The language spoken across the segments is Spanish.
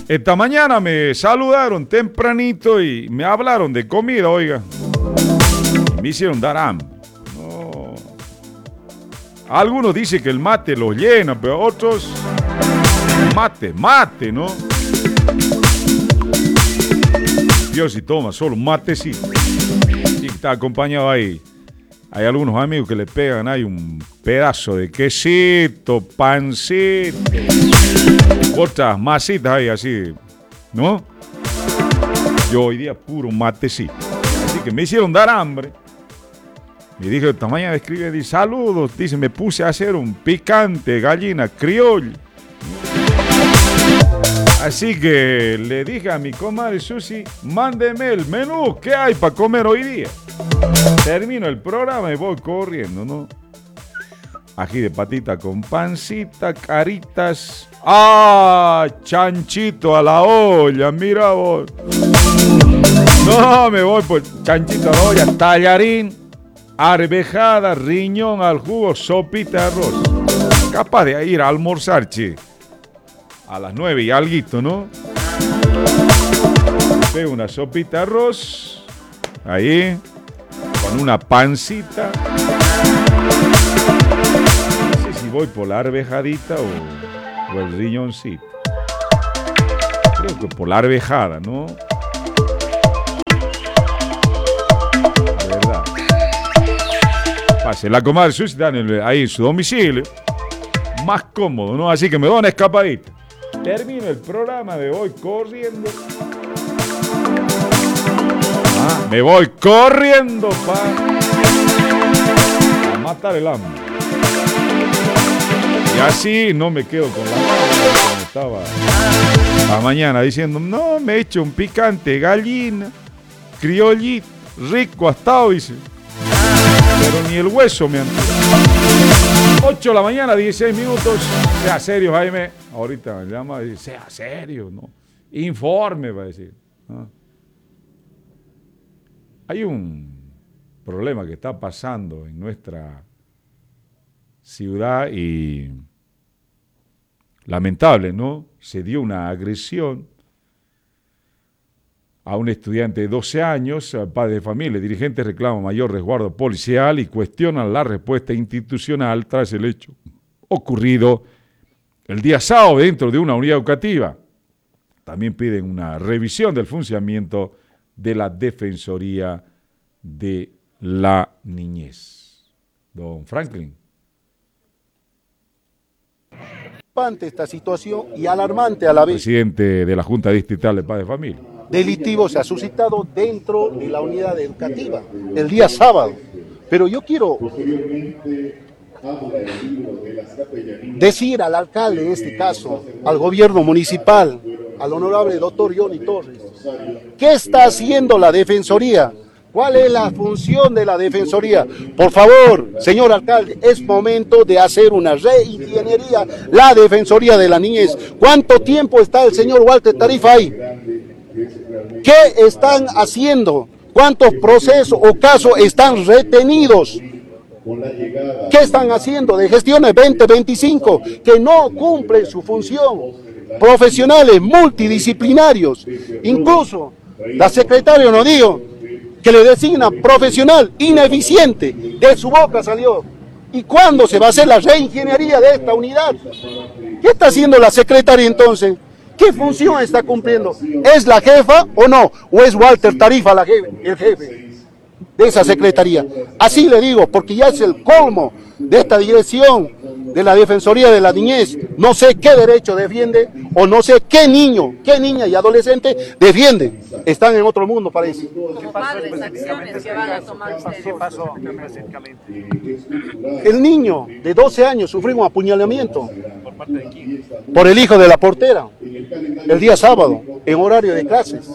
Esta mañana me saludaron tempranito y me hablaron de comida, oiga. Me hicieron dar hambre. No. Algunos dicen que el mate los llena, pero otros... Mate, ¿no? Dios, si toma solo un matecito. Y está acompañado ahí. Hay algunos amigos que le pegan ahí un pedazo de quesito, pancito, otras masitas ahí así, ¿no? Yo hoy día puro matecito. Así que me hicieron dar hambre. Me dije, esta mañana escribe, dice, saludos. Dice, me puse a hacer un picante gallina criolla. Así que le dije a mi comadre Susi, mándeme el menú, ¿qué hay para comer hoy día? Termino el programa y voy corriendo, ¿no? Ají de patita con pancita, caritas. ¡Ah! Chanchito a la olla, mira vos. No, me voy por chanchito a la olla, tallarín, arvejada, riñón al jugo, sopita de arroz. Capaz de ir a almorzar, che. A las 9 y alguito, ¿no? Pego una sopita de arroz. Ahí. Con una pancita. No sé si voy por la arvejadita o el riñoncito. Creo que por la arvejada, ¿no? La verdad. Pase, la comadre Susi está ahí en su domicilio. Más cómodo, ¿no? Así que me doy una escapadita. Termino el programa, me voy corriendo. Me voy corriendo para matar el hambre. Y así no me quedo con la mano como estaba la mañana diciendo, no, me he hecho un picante gallina, criollito, rico hasta hoy, dice. Pero ni el hueso me han... 8 de la mañana, 16 minutos. Sea serio, Jaime. Ahorita me llama y dice, sea serio, ¿no? Informe, va a decir. ¿No? Hay un problema que está pasando en nuestra ciudad y lamentable, ¿no? Se dio una agresión a un estudiante de 12 años, padre de familia, dirigentes reclaman mayor resguardo policial y cuestionan la respuesta institucional tras el hecho ocurrido el día sábado dentro de una unidad educativa. También piden una revisión del funcionamiento de la Defensoría de la Niñez. Don Franklin. Esta situación y alarmante a la vez. Presidente de la Junta Distrital de Padres de Familia. Delictivo se ha suscitado dentro de la unidad educativa el día sábado. Pero yo quiero decir al alcalde, en este caso, al gobierno municipal, al honorable doctor Johnny Torres, ¿qué está haciendo la Defensoría? ¿Cuál es la función de la Defensoría? Por favor, señor alcalde, es momento de hacer una reingeniería, la Defensoría de la Niñez. ¿Cuánto tiempo está el señor Walter Tarifa ahí? ¿Qué están haciendo? ¿Cuántos procesos o casos están retenidos? ¿Qué están haciendo de gestiones 2025 que no cumplen su función? Profesionales multidisciplinarios, incluso la secretaria nos dijo que le designa profesional ineficiente, de su boca salió. ¿Y cuándo se va a hacer la reingeniería de esta unidad? ¿Qué está haciendo la secretaria entonces? ¿Qué función está cumpliendo? ¿Es la jefa o no? ¿O es Walter Tarifa el jefe de esa secretaría? Así le digo, porque ya es el colmo de esta dirección de la Defensoría de la Niñez. No sé qué derecho defiende o no sé qué niño, qué niña y adolescente defiende. Están en otro mundo, parece. ¿Qué pasó acciones que van a tomar ustedes? ¿Qué pasó El niño de 12 años sufrió un apuñalamiento. ¿Por parte de quién? Por el hijo de la portera, el día sábado, en horario de clases.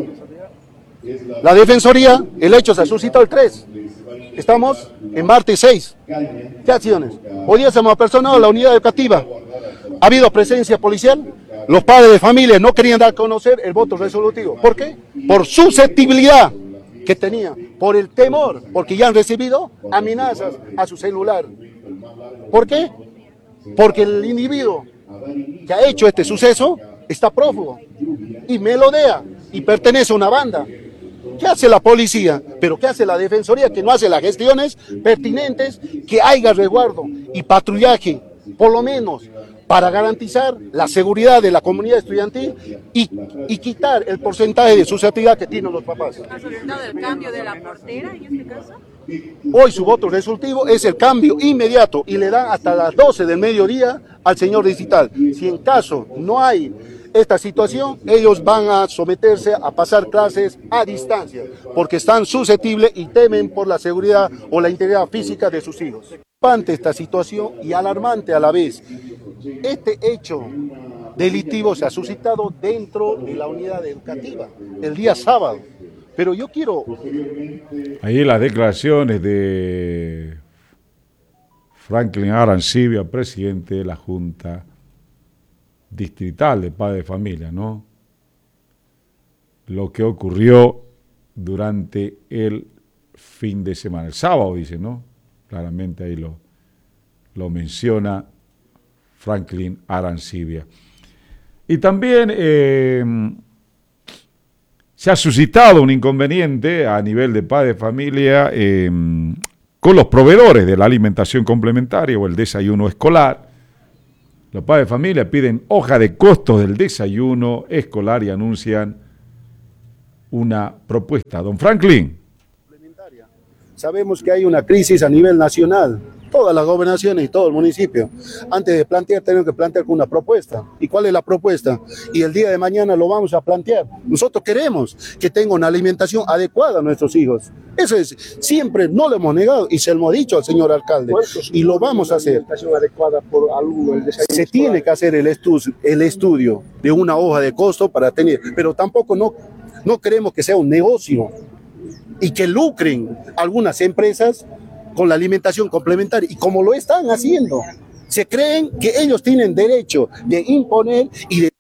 La Defensoría, el hecho se ha suscitado el 3. Estamos en martes 6. ¿Qué acciones? Hoy día se hemos apersonado la unidad educativa. ¿Ha habido presencia policial? Los padres de familia no querían dar a conocer el voto resolutivo. ¿Por qué? Por susceptibilidad que tenía, por el temor, porque ya han recibido amenazas a su celular. ¿Por qué? Porque el individuo que ha hecho este suceso está prófugo y melodea y pertenece a una banda. ¿Qué hace la policía? ¿Pero qué hace la defensoría? Que no hace las gestiones pertinentes, que haya resguardo y patrullaje, por lo menos, para garantizar la seguridad de la comunidad estudiantil y quitar el porcentaje de susceptibilidad que tienen los papás. ¿Ha solicitado el cambio de la portera en este caso? Hoy su voto resolutivo es el cambio inmediato y le dan hasta las 12 del mediodía al señor distrital. Si en caso no hay esta situación, ellos van a someterse a pasar clases a distancia, porque están susceptibles y temen por la seguridad o la integridad física de sus hijos. Ante esta situación y alarmante a la vez, este hecho delictivo se ha suscitado dentro de la unidad educativa el día sábado. Pero yo quiero... Ahí las declaraciones de Franklin Arancibia, presidente de la Junta Distrital de Padres de Familia, ¿no? Lo que ocurrió durante el fin de semana, el sábado, dice, ¿no? Claramente ahí lo menciona Franklin Arancibia. Y también se ha suscitado un inconveniente a nivel de padres de familia con los proveedores de la alimentación complementaria o el desayuno escolar. Los padres de familia piden hoja de costos del desayuno escolar y anuncian una propuesta. Don Franklin. Sabemos que hay una crisis a nivel nacional, todas las gobernaciones y todo el municipio. Antes de plantear, tenemos que plantear con una propuesta. ¿Y cuál es la propuesta? Y el día de mañana lo vamos a plantear. Nosotros queremos que tengan una alimentación adecuada a nuestros hijos. Eso es, siempre no lo hemos negado y se lo hemos dicho al señor alcalde. Y lo vamos a hacer. Adecuada por alumno, se tiene que hacer el estudio de una hoja de costo para tener, pero tampoco no queremos que sea un negocio y que lucren algunas empresas con la alimentación complementaria, y como lo están haciendo, se creen que ellos tienen derecho de imponer y de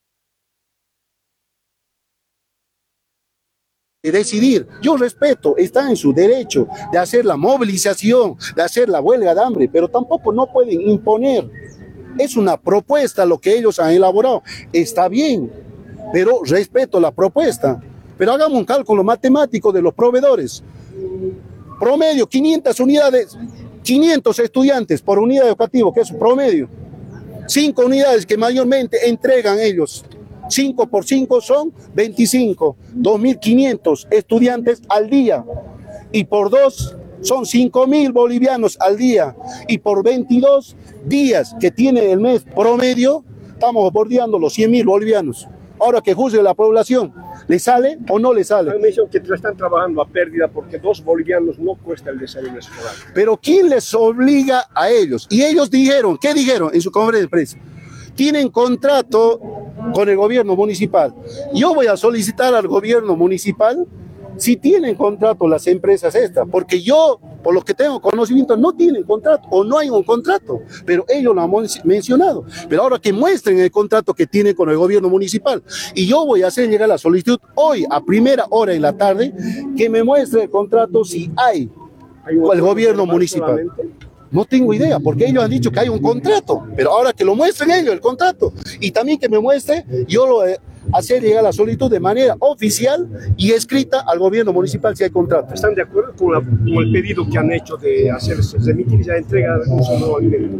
decidir. Yo respeto, está en su derecho de hacer la movilización, de hacer la huelga de hambre, pero tampoco no pueden imponer. Es una propuesta lo que ellos han elaborado, está bien, pero respeto la propuesta. Pero hagamos un cálculo matemático de los proveedores. Promedio, 500 unidades, 500 estudiantes por unidad educativa, que es su promedio. 5 unidades que mayormente entregan ellos. 5 por 5 son 25, 2.500 estudiantes al día. Y por 2 son 5.000 bolivianos al día. Y por 22 días que tiene el mes promedio, estamos bordeando los 100.000 bolivianos. Ahora que juzgue la población, ¿le sale o no le sale? Han mencionado que están trabajando a pérdida porque 2 bolivianos no cuesta el desayuno escolar. Pero ¿quién les obliga a ellos? Y ellos dijeron, ¿qué dijeron en su conferencia de prensa? Tienen contrato con el gobierno municipal. Yo voy a solicitar al gobierno municipal si tienen contrato las empresas estas, porque yo, por lo que tengo conocimiento, no tienen contrato o no hay un contrato, pero ellos lo han mencionado. Pero ahora que muestren el contrato que tienen con el gobierno municipal, y yo voy a hacer llegar la solicitud hoy a primera hora en la tarde, que me muestre el contrato si hay el gobierno municipal. No tengo idea, porque ellos han dicho que hay un contrato, pero ahora que lo muestren ellos el contrato, y también que me muestre, yo lo hacer llegar la solicitud de manera oficial y escrita al gobierno municipal si hay contrato. ¿Están de acuerdo con el pedido que han hecho de hacerse remitir y ya entregar un nuevo alimento?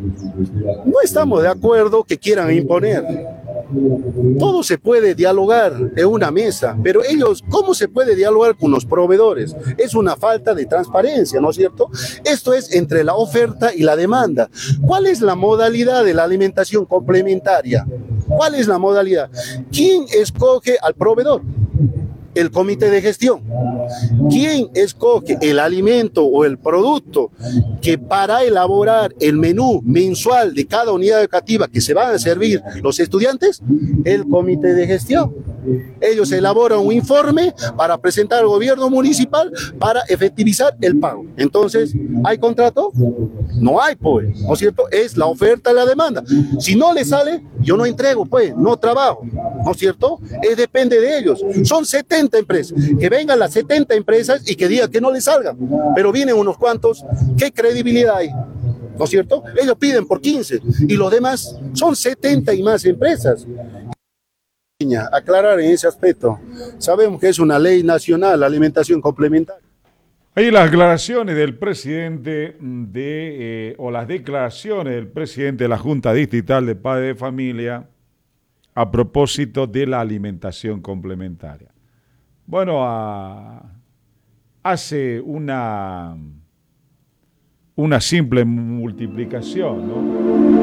No estamos de acuerdo que quieran imponer. Todo se puede dialogar en una mesa, pero ellos, ¿cómo se puede dialogar con los proveedores? Es una falta de transparencia, ¿no es cierto? Esto es entre la oferta y la demanda. ¿Cuál es la modalidad de la alimentación complementaria? ¿Cuál es la modalidad? ¿Quién escoge al proveedor? El comité de gestión. ¿Quién escoge el alimento o el producto que para elaborar el menú mensual de cada unidad educativa que se van a servir los estudiantes? El comité de gestión. Ellos elaboran un informe para presentar al gobierno municipal para efectivizar el pago. Entonces, ¿hay contrato? No hay, pues, ¿no es cierto? Es la oferta y la demanda. Si no les sale, yo no entrego, pues, no trabajo, ¿no es cierto? Depende de ellos. Son 70 empresas. Que vengan las 70 empresas y que digan que no les salgan. Pero vienen unos cuantos, ¿qué credibilidad hay? ¿no es cierto? Ellos piden por 15 y los demás son 70 y más empresas. Aclarar en ese aspecto. Sabemos que es una ley nacional, la alimentación complementaria. Ahí las declaraciones del presidente o las declaraciones del presidente de la Junta Distrital de Padres de Familia a propósito de la alimentación complementaria. Bueno, hace una simple multiplicación, ¿no?